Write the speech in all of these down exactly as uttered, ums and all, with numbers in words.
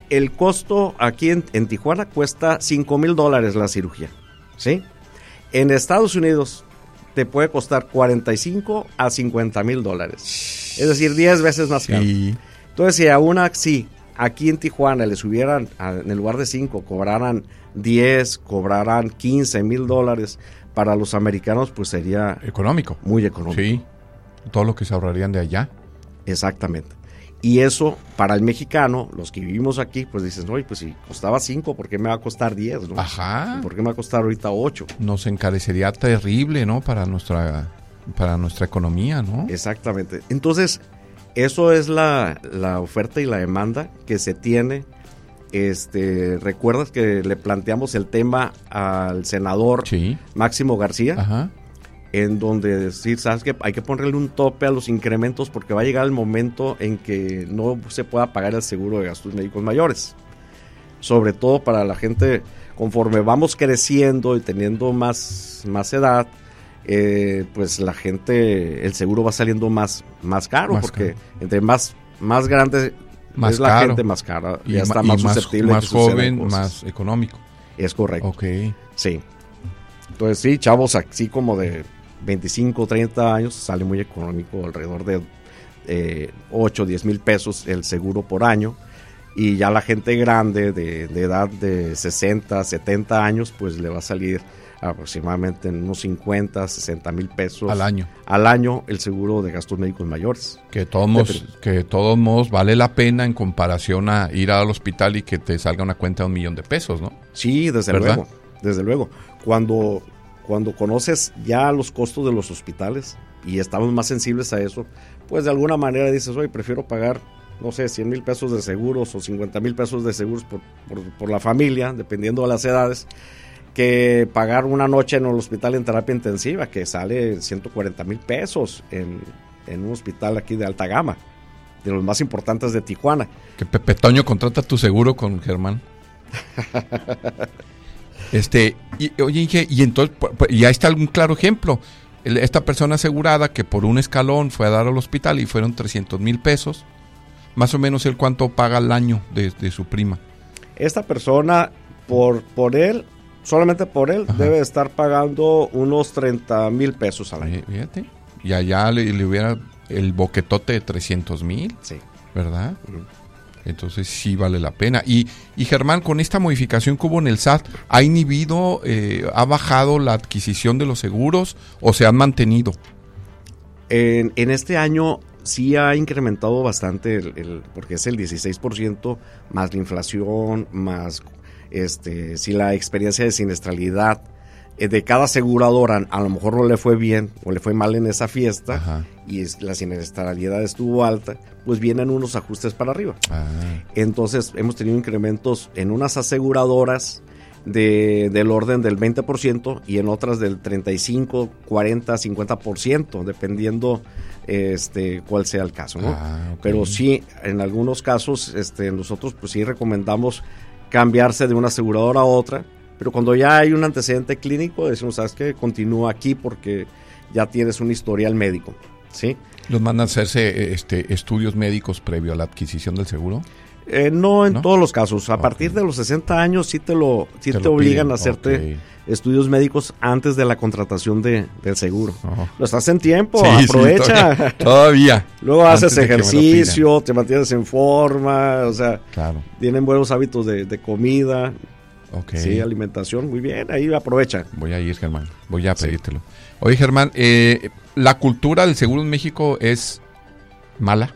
el costo aquí en, en Tijuana cuesta cinco mil dólares la cirugía, ¿sí? En Estados Unidos te puede costar cuarenta y cinco a cincuenta mil dólares. Es decir, diez veces más caro. Sí. Entonces, si a una, sí, aquí en Tijuana le subieran, a, en lugar de cinco, cobraran diez, cobraran quince mil dólares, para los americanos, pues sería... Económico. Muy económico. Sí, todo lo que se ahorrarían de allá. Exactamente. Y eso, para el mexicano, los que vivimos aquí, pues dices, no, pues si costaba cinco, ¿por qué me va a costar diez, no? Ajá. ¿Por qué me va a costar ahorita ocho? Nos encarecería terrible, ¿no? Para nuestra, para nuestra economía, ¿no? Exactamente. Entonces, eso es la, la oferta y la demanda que se tiene. Este, ¿recuerdas que le planteamos el tema al senador sí. Máximo García? Ajá. En donde decir, ¿sabes qué? Hay que ponerle un tope a los incrementos porque va a llegar el momento en que no se pueda pagar el seguro de gastos médicos mayores. Sobre todo para la gente, conforme vamos creciendo y teniendo más, más edad, eh, pues la gente, el seguro va saliendo más, más caro, más porque caro. entre más, más grande más es la caro. gente, más cara, y ya está y más más susceptible. Más joven, más económico. Es correcto. Ok. Sí. Entonces sí, chavos así como de veinticinco, treinta años, sale muy económico, alrededor de eh, ocho, diez mil pesos el seguro por año. Y ya la gente grande de, de edad de sesenta, setenta años, pues le va a salir aproximadamente en unos cincuenta, sesenta mil pesos al año. Al año el seguro de gastos médicos mayores. Que de todos modos, que de todos modos vale la pena en comparación a ir al hospital y que te salga una cuenta de un millón de pesos, ¿no? Sí, desde ¿verdad? luego, desde luego. Cuando, cuando conoces ya los costos de los hospitales y estamos más sensibles a eso, pues de alguna manera dices, oye, prefiero pagar, no sé, cien mil pesos de seguros o cincuenta mil pesos de seguros por, por, por la familia, dependiendo de las edades, que pagar una noche en el hospital en terapia intensiva, que sale ciento cuarenta mil pesos en, en un hospital aquí de alta gama, de los más importantes de Tijuana. Que Pepe Toño contrata tu seguro con Germán. este, y, oye, Inge, y entonces, y ahí está algún claro ejemplo. Esta persona asegurada que por un escalón fue a dar al hospital y fueron trescientos mil pesos, más o menos el cuánto paga al año de, de su prima. Esta persona, por, por él, solamente por él, Ajá. debe estar pagando unos treinta mil pesos al año. Fíjate. Y allá le, le hubiera el boquetote de trescientos mil, sí. ¿verdad? Uh-huh. Entonces sí vale la pena. Y, y Germán, con esta modificación que hubo en el S A T, ¿ha inhibido, eh, ha bajado la adquisición de los seguros o se han mantenido? En, en este año sí ha incrementado bastante, el, el, porque es el dieciséis por ciento más la inflación, más este, si la experiencia de siniestralidad eh, de cada aseguradora a lo mejor no le fue bien o le fue mal en esa fiesta. Ajá. Y es, la siniestralidad estuvo alta, pues vienen unos ajustes para arriba. Ah. Entonces hemos tenido incrementos en unas aseguradoras de, del orden del veinte por ciento y en otras del treinta y cinco, cuarenta, cincuenta por ciento, dependiendo este cuál sea el caso, ¿no? Ah, okay. Pero sí, en algunos casos este, nosotros pues sí recomendamos cambiarse de una aseguradora a otra, pero cuando ya hay un antecedente clínico decimos, ¿sabes qué? Continúa aquí porque ya tienes un historial médico. ¿Sí? ¿Los mandan a hacerse este, estudios médicos previo a la adquisición del seguro? Eh, no en ¿No? todos los casos. A okay. partir de los sesenta años sí te lo sí te, te lo obligan piden. a hacerte okay. estudios médicos antes de la contratación de, del seguro. Oh. Lo estás en tiempo, sí, aprovecha. Sí, todavía. todavía. Luego haces ejercicio, te mantienes en forma, o sea, claro. tienen buenos hábitos de, de comida. Okay. Sí, alimentación, muy bien, ahí aprovecha. Voy a ir, Germán, voy a pedírtelo. Sí. Oye, Germán, eh, ¿la cultura del seguro en México es mala?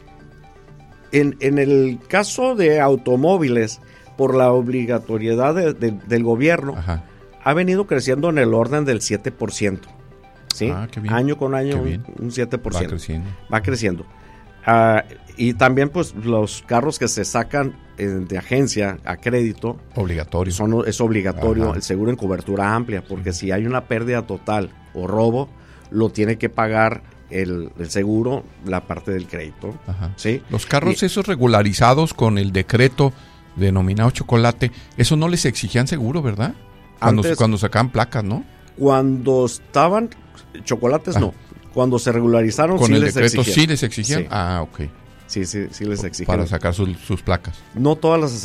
En, en el caso de automóviles, por la obligatoriedad de, de, del gobierno, Ajá. ha venido creciendo en el orden del siete por ciento. ¿Sí? Ah, qué bien. Año con año un, un siete por ciento. Va creciendo. Va creciendo. Uh, y también pues los carros que se sacan eh, de agencia a crédito obligatorio son, es obligatorio Ajá. el seguro en cobertura amplia, porque sí. si hay una pérdida total o robo, lo tiene que pagar el, el seguro, la parte del crédito. Ajá. ¿Sí? Los carros y, esos regularizados con el decreto denominado chocolate, eso no les exigían seguro, ¿verdad? Cuando, antes, cuando sacaban placas, ¿no? Cuando estaban chocolates, ah. no. Cuando se regularizaron, con sí el les decreto exigían. sí les exigían. Sí. Ah, ok. Sí, sí, sí les exigían. Para sacar sus, sus placas. No todas las